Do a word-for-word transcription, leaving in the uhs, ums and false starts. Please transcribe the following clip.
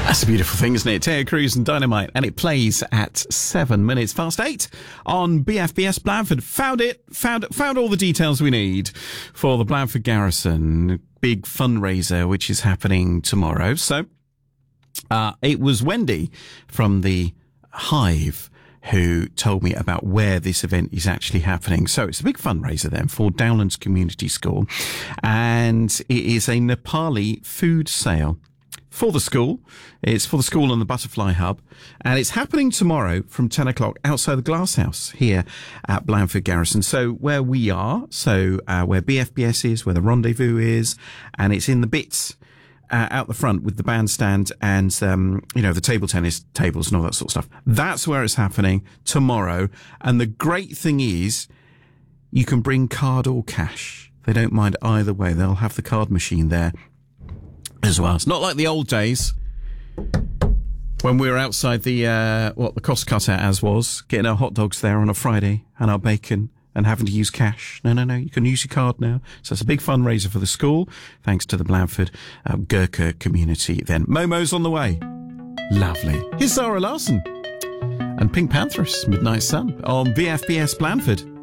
That's a beautiful thing, isn't it? Terry Crews and Dynamite, and it plays at seven minutes past eight on B F B S Blandford. Found it, found found all the details we need for the Blandford Garrison big fundraiser, which is happening tomorrow. So, uh, it was Wendy from the Hive who told me about where this event is actually happening. So it's a big fundraiser then for Dowlands Community School, and it is a Nepali food sale for the school. It's for the school and the Butterfly Hub, and it's happening tomorrow from ten o'clock outside the Glass House here at Blandford Garrison. So where we are, so uh, where B F B S is, where the rendezvous is, and it's in the bits uh, out the front with the bandstand and, um, you know, the table tennis tables and all that sort of stuff. That's where it's happening tomorrow. And the great thing is you can bring card or cash. They don't mind either way. They'll have the card machine there as well. It's not like the old days when we were outside the, uh, what the cost cutout as was, getting our hot dogs there on a Friday and our bacon and having to use cash. No, no, no. You can use your card now. So it's a big fundraiser for the school, thanks to the Blandford uh, Gurkha community then. Momo's on the way. Lovely. Here's Zara Larsson and Pink Panthers, Midnight Sun on B F B S Blandford.